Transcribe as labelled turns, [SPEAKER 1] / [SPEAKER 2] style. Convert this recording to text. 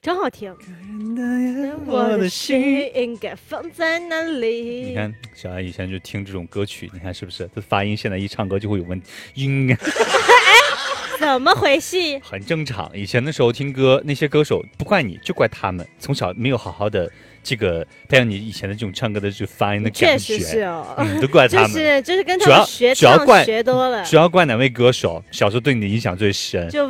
[SPEAKER 1] 真好听。我的心应该放在哪里？
[SPEAKER 2] 你看小爱以前就听这种歌曲，你看是不是？他发音现在一唱歌就会有问题，音
[SPEAKER 1] 怎么回事？
[SPEAKER 2] 很正常。以前的时候听歌，那些歌手不怪你，就怪他们从小没有好好的这个培养你以前的这种唱歌的这发音的感觉，
[SPEAKER 1] 确实是哦，
[SPEAKER 2] 都怪他们。
[SPEAKER 1] 就是跟他们学唱学多了，
[SPEAKER 2] 主要怪哪位歌手小时候对你的影响最深？
[SPEAKER 1] 就